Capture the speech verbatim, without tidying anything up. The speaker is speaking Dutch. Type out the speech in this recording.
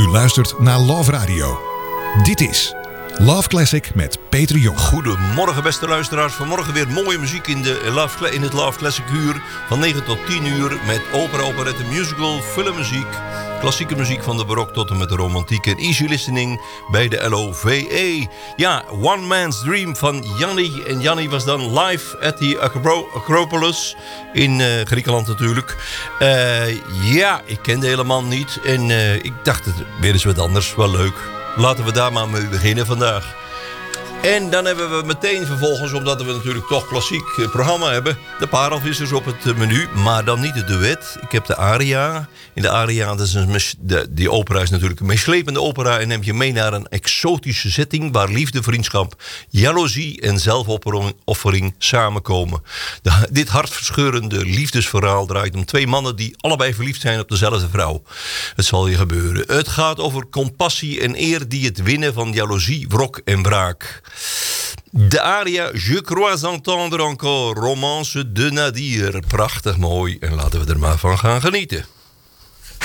U luistert naar Love Radio. Dit is Love Classic met Peter Jong. Goedemorgen beste luisteraars. Vanmorgen weer mooie muziek in, de Love, in het Love Classic uur. Van negen tot tien uur met opera, operette, musical, filmmuziek. Klassieke muziek van de barok tot en met de romantiek. En easy listening bij de L O V E. Ja, One Man's Dream van Yanni. En Yanni was dan live at the Acro- Acropolis. In uh, Griekenland natuurlijk. Uh, ja, ik kende helemaal niet. En uh, ik dacht, het weer eens wat anders. Wel leuk. Laten we daar maar mee beginnen vandaag. En dan hebben we meteen vervolgens, omdat we natuurlijk toch klassiek programma hebben, de parelvissers op het menu. Maar dan niet het duet. Ik heb de aria. In de aria, dat is een, de, die opera is natuurlijk een meeslepende opera. En neemt je mee naar een exotische setting waar liefde, vriendschap, jaloezie en zelfopoffering samenkomen. De, dit hartverscheurende liefdesverhaal draait om twee mannen die allebei verliefd zijn op dezelfde vrouw. Het zal je gebeuren. Het gaat over compassie en eer die het winnen van jaloezie, wrok en wraak. De aria Je crois entendre encore, romance de Nadir. Prachtig mooi en laten we er maar van gaan genieten.